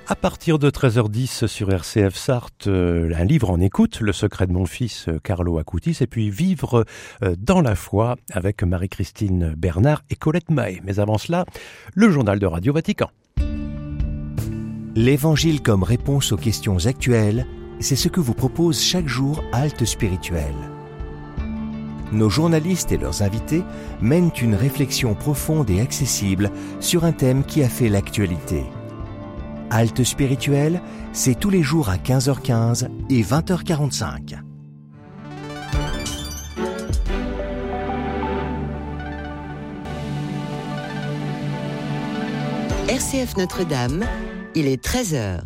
À partir de 13h10 sur RCF Sarthe, un livre en écoute, Le secret de mon fils, Carlo Acutis, et puis Vivre dans la foi avec Marie-Christine Bernard et Colette Mahé. Mais avant cela, le journal de Radio Vatican. L'Évangile comme réponse aux questions actuelles, c'est ce que vous propose chaque jour Halte Spirituelle. Nos journalistes et leurs invités mènent une réflexion profonde et accessible sur un thème qui a fait l'actualité. Halte Spirituelle, c'est tous les jours à 15h15 et 20h45. RCF Notre-Dame, il est 13h.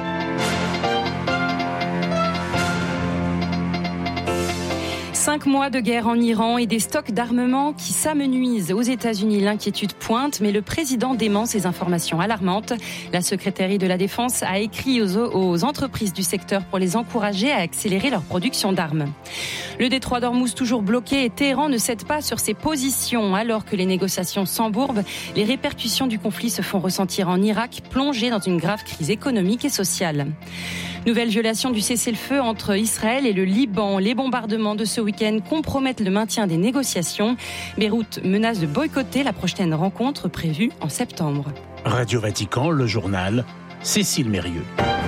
Cinq mois de guerre en Iran et des stocks d'armement qui s'amenuisent. Aux États-Unis, l'inquiétude pointe, mais le président dément ces informations alarmantes. La secrétaire de la Défense a écrit aux entreprises du secteur pour les encourager à accélérer leur production d'armes. Le détroit d'Ormuz toujours bloqué et Téhéran ne cède pas sur ses positions. Alors que les négociations s'embourbent, les répercussions du conflit se font ressentir en Irak, plongé dans une grave crise économique et sociale. Nouvelle violation du cessez-le-feu entre Israël et le Liban. Les bombardements de ce week-end compromettent le maintien des négociations. Beyrouth menace de boycotter la prochaine rencontre prévue en septembre. Radio Vatican, le journal, Cécile Mérieux.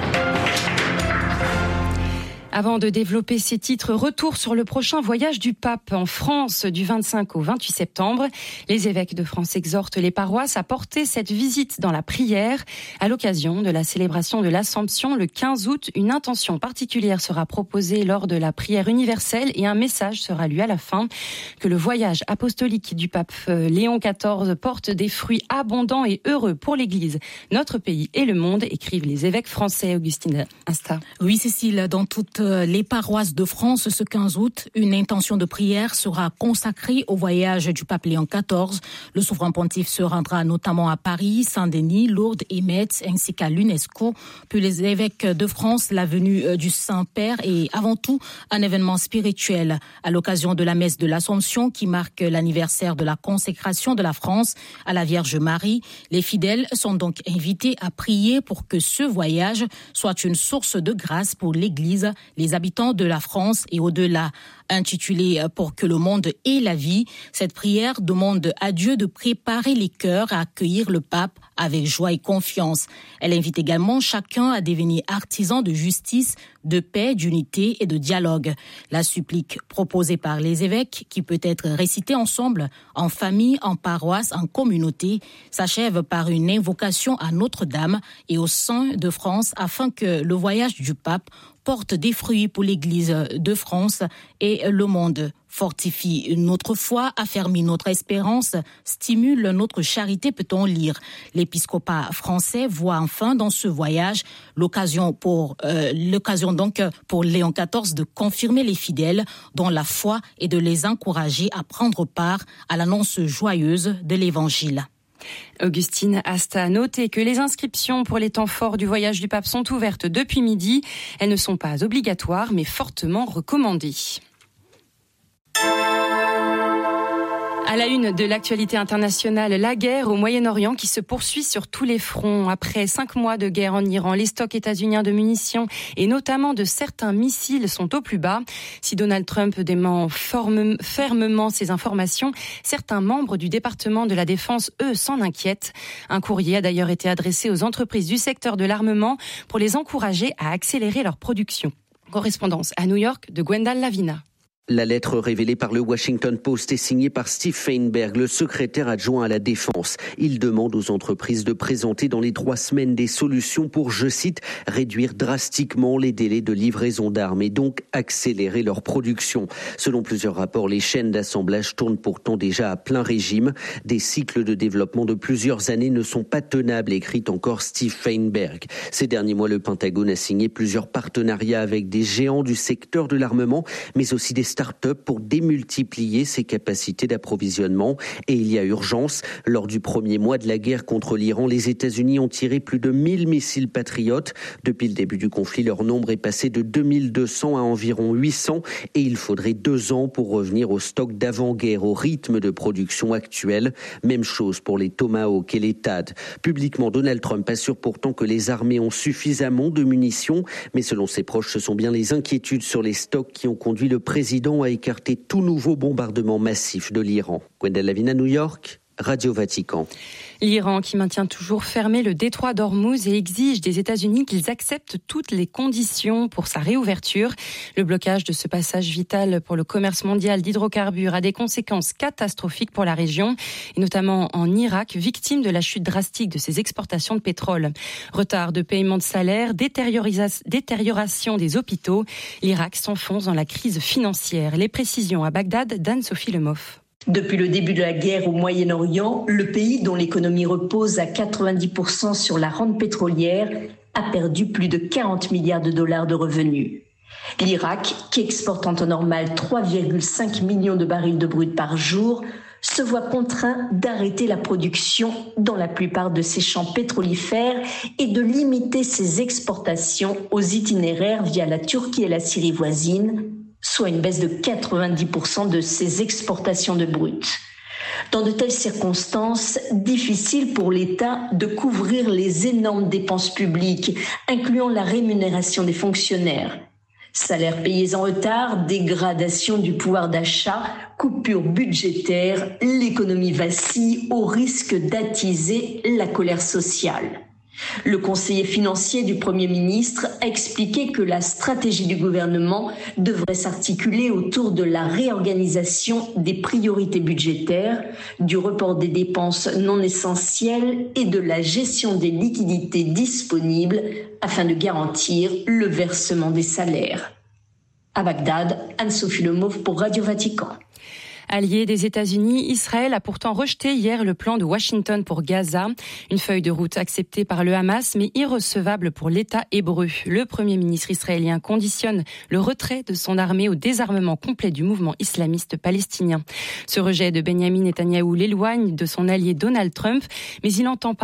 Avant de développer ces titres, retour sur le prochain voyage du pape en France du 25 au 28 septembre. Les évêques de France exhortent les paroisses à porter cette visite dans la prière. À l'occasion de la célébration de l'Assomption le 15 août, une intention particulière sera proposée lors de la prière universelle et un message sera lu à la fin. Que le voyage apostolique du pape Léon XIV porte des fruits abondants et heureux pour l'Église, notre pays et le monde, écrivent les évêques français. Augustine Insta. Oui Cécile, dans toutes les paroisses de France ce 15 août, une intention de prière sera consacrée au voyage du pape Léon XIV. Le souverain pontife se rendra notamment à Paris, Saint-Denis, Lourdes et Metz, ainsi qu'à l'UNESCO. Puis les évêques de France, la venue du Saint-Père est avant tout un événement spirituel. À l'occasion de la messe de l'Assomption qui marque l'anniversaire de la consécration de la France à la Vierge Marie, les fidèles sont donc invités à prier pour que ce voyage soit une source de grâce pour l'Église, les habitants de la France et au-delà. Intitulée « Pour que le monde ait la vie », cette prière demande à Dieu de préparer les cœurs à accueillir le pape avec joie et confiance. Elle invite également chacun à devenir artisan de justice, de paix, d'unité et de dialogue. La supplique proposée par les évêques, qui peut être récitée ensemble, en famille, en paroisse, en communauté, s'achève par une invocation à Notre-Dame et aux saints de France afin que le voyage du pape porte des fruits pour l'Église de France et le monde. Fortifie notre foi, affermit notre espérance, stimule notre charité, peut-on lire. L'épiscopat français voit enfin dans ce voyage l'occasion donc pour Léon XIV de confirmer les fidèles dans la foi et de les encourager à prendre part à l'annonce joyeuse de l'Évangile. Augustine Asta, notez que les inscriptions pour les temps forts du voyage du pape sont ouvertes depuis midi. Elles ne sont pas obligatoires, mais fortement recommandées. À la une de l'actualité internationale, la guerre au Moyen-Orient qui se poursuit sur tous les fronts. Après 5 mois de guerre en Iran, les stocks états-uniens de munitions et notamment de certains missiles sont au plus bas. Si Donald Trump dément fermement ces informations, certains membres du département de la Défense, eux, s'en inquiètent. Un courrier a d'ailleurs été adressé aux entreprises du secteur de l'armement pour les encourager à accélérer leur production. Correspondance à New York de Gwendal Lavina. La lettre révélée par le Washington Post est signée par Steve Feinberg, le secrétaire adjoint à la Défense. Il demande aux entreprises de présenter dans les 3 semaines des solutions pour, je cite, réduire drastiquement les délais de livraison d'armes et donc accélérer leur production. Selon plusieurs rapports, les chaînes d'assemblage tournent pourtant déjà à plein régime. Des cycles de développement de plusieurs années ne sont pas tenables, écrit encore Steve Feinberg. Ces derniers mois, le Pentagone a signé plusieurs partenariats avec des géants du secteur de l'armement, mais aussi des start-up pour démultiplier ses capacités d'approvisionnement. Et il y a urgence. Lors du premier mois de la guerre contre l'Iran, les États-Unis ont tiré plus de 1000 missiles Patriot. Depuis le début du conflit, leur nombre est passé de 2200 à environ 800 et il faudrait 2 ans pour revenir au stock d'avant-guerre, au rythme de production actuel. Même chose pour les Tomahawk et les THAAD. Publiquement, Donald Trump assure pourtant que les armées ont suffisamment de munitions, mais selon ses proches, ce sont bien les inquiétudes sur les stocks qui ont conduit le président à écarter tout nouveau bombardement massif de l'Iran. Gwendal Lavina, New York, Radio Vatican. L'Iran qui maintient toujours fermé le détroit d'Ormuz et exige des États-Unis qu'ils acceptent toutes les conditions pour sa réouverture. Le blocage de ce passage vital pour le commerce mondial d'hydrocarbures a des conséquences catastrophiques pour la région, et notamment en Irak, victime de la chute drastique de ses exportations de pétrole. Retard de paiement de salaire, détérioration des hôpitaux. L'Irak s'enfonce dans la crise financière. Les précisions à Bagdad d'Anne-Sophie Lemoff. Depuis le début de la guerre au Moyen-Orient, le pays dont l'économie repose à 90% sur la rente pétrolière a perdu plus de 40 milliards de dollars de revenus. L'Irak, qui exporte en temps normal 3,5 millions de barils de brut par jour, se voit contraint d'arrêter la production dans la plupart de ses champs pétrolifères et de limiter ses exportations aux itinéraires via la Turquie et la Syrie voisine, soit une baisse de 90% de ses exportations de brut. Dans de telles circonstances, difficile pour l'État de couvrir les énormes dépenses publiques, incluant la rémunération des fonctionnaires. Salaires payés en retard, dégradation du pouvoir d'achat, coupures budgétaires, l'économie vacille au risque d'attiser la colère sociale. Le conseiller financier du Premier ministre a expliqué que la stratégie du gouvernement devrait s'articuler autour de la réorganisation des priorités budgétaires, du report des dépenses non essentielles et de la gestion des liquidités disponibles afin de garantir le versement des salaires. À Bagdad, Anne-Sophie Lemoff pour Radio Vatican. Allié des États-Unis, Israël a pourtant rejeté hier le plan de Washington pour Gaza. Une feuille de route acceptée par le Hamas, mais irrecevable pour l'État hébreu. Le Premier ministre israélien conditionne le retrait de son armée au désarmement complet du mouvement islamiste palestinien. Ce rejet de Benjamin Netanyahou l'éloigne de son allié Donald Trump, mais il entend